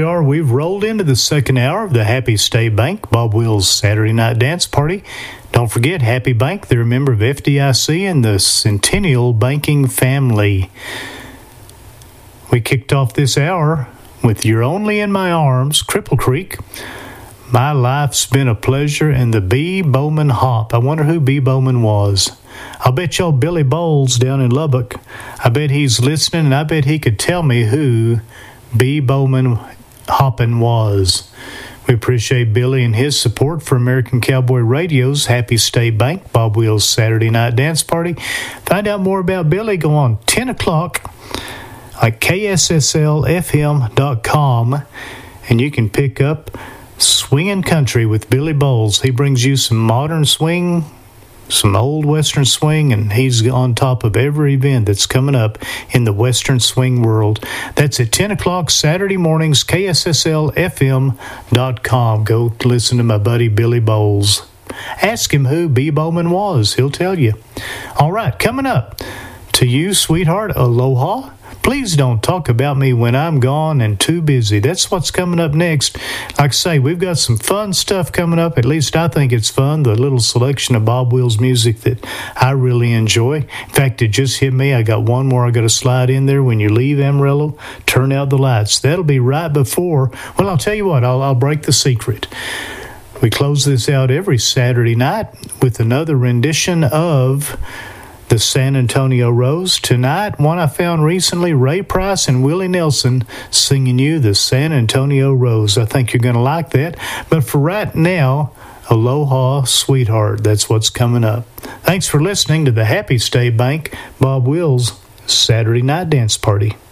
are. We've rolled into the second hour of the Happy State Bank, Bob Wills Saturday Night Dance Party. Don't forget, Happy Bank, they're a member of FDIC and the Centennial Banking family. We kicked off this hour with You're Only in My Arms, Cripple Creek, My Life's Been a Pleasure, and the B. Bowman Hop. I wonder who B. Bowman was. I'll bet y'all Billy Bowles down in Lubbock. I bet he's listening, and I bet he could tell me who B. Bowman Hoppin was. We appreciate Billy and his support for American Cowboy Radio's Happy State Bank, Bob Wills Saturday Night Dance Party. Find out more about Billy, go on 10 o'clock at KSSLFM.com, and you can pick up Swingin' Country with Billy Bowles. He brings you some modern swing, some old Western swing, and he's on top of every event that's coming up in the Western swing world. That's at 10 o'clock Saturday mornings, KSSLFM.com. Go listen to my buddy Billy Bowles. Ask him who B. Bowman was. He'll tell you. All right, coming up, to you, sweetheart, aloha. Please don't talk about me when I'm gone and too busy. That's what's coming up next. Like I say, we've got some fun stuff coming up. At least I think it's fun. The little selection of Bob Wills music that I really enjoy. In fact, it just hit me. I got one more I got to slide in there. When you leave Amarillo, turn out the lights. That'll be right before. Well, I'll tell you what. I'll break the secret. We close this out every Saturday night with another rendition of the San Antonio Rose. Tonight, one I found recently, Ray Price and Willie Nelson singing you the San Antonio Rose. I think you're going to like that. But for right now, aloha, sweetheart. That's what's coming up. Thanks for listening to the Happy State Bank, Bob Wills Saturday Night Dance Party.